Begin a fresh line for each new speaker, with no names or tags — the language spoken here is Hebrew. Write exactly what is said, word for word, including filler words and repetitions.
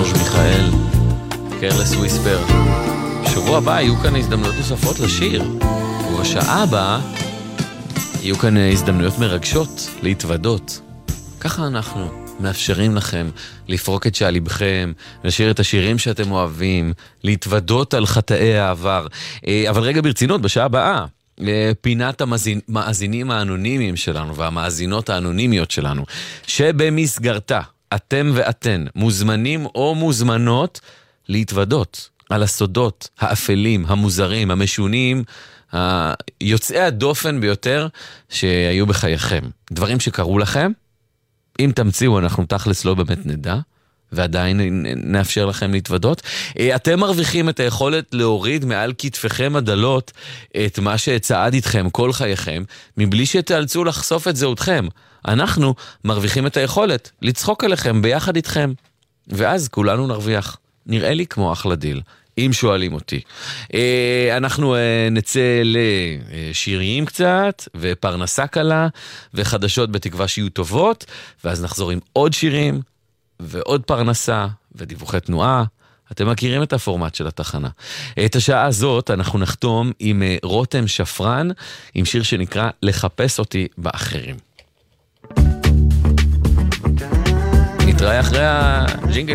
ג'ורג' מיכאל, קרלס וויספר. שבוע הבא יהיו כאן הזדמנויות נוספות לשיר, ובשעה הבאה יהיו כאן הזדמנויות מרגשות להתוודות. ככה אנחנו מאפשרים לכם לפרוק את שעל ליבכם, לשיר את השירים שאתם אוהבים, להתוודות על חטאי העבר. אבל רגע ברצינות, בשעה הבאה פינת המאזינים האנונימיים שלנו והמאזינות האנונימיות שלנו, שבמסגרתה אתם ואתן מוזמנים או מוזמנות להתוודות על הסודות האפלים, המוזרים, המשונים, היוצאי הדופן ביותר שהיו בחייכם. דברים שקרו לכם, אם תמציאו אנחנו תכלס לא באמת נדע, ועדיין נאפשר לכם להתוודות. אתם מרוויחים את היכולת להוריד מעל כתפיכם הדלות את מה שצעד איתכם כל חייכם, מבלי שתאלצו לחשוף את זהותכם. אנחנו מרוויחים את היכולת לצחוק עליכם ביחד איתכם, ואז כולנו נרוויח. נראה לי כמו אחלה דיל, אם שואלים אותי. אנחנו נצא לשיריים קצת, ופרנסה קלה, וחדשות בתקווה שיהיו טובות, ואז נחזור עם עוד שירים, ועוד פרנסה, ודיווחי תנועה. אתם מכירים את הפורמט של התחנה. את השעה הזאת אנחנו נחתום עם רותם שפרן, עם שיר שנקרא לחפש אותי באחרים. נתראה אחרי הג'ינגל.